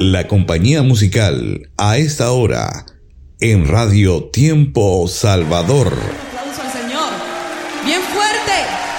La compañía musical a esta hora en Radio Tiempo Salvador. Un aplauso al Señor. Bien fuerte.